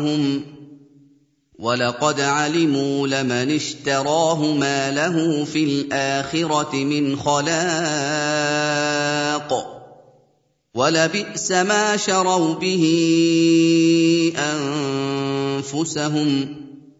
وَلَقَدْ عَلِمُوا لَمَنِ اشْتَرَاهُ مَا لَهُ فِي الْآخِرَةِ مِنْ خَلَاقٍ وَلَبِئْسَ مَا شَرَوْا بِهِ أَنفُسَهُمْ